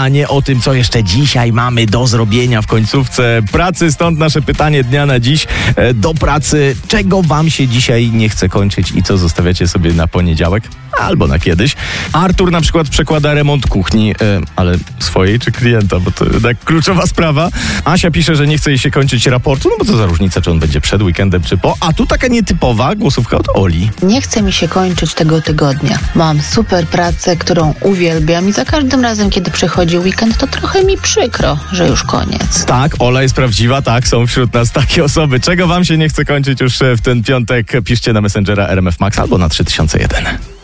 a nie o tym, co jeszcze dzisiaj mamy do zrobienia w końcówce pracy. Stąd nasze pytanie dnia na dziś. Do pracy, czego wam się dzisiaj nie chce kończyć i co zostawiacie sobie na poniedziałek? Albo na kiedyś. Artur na przykład przekłada remont kuchni, ale swojej czy klienta, bo to tak kluczowa sprawa. Asia pisze, że nie chce jej się kończyć raportu, no bo co za różnica, czy on będzie przed weekendem, czy po. A tu taka nietypowa głosówka od Oli. Nie chce mi się kończyć tego tygodnia. Mam super pracę, którą uwielbiam i za każdym razem, kiedy przychodzi weekend, to trochę mi przykro, że już koniec. Tak, Ola jest prawdziwa, tak, są wśród nas takie osoby. Czego wam się nie chce kończyć już w ten piątek? Piszcie na Messengera RMF Max albo na 3001.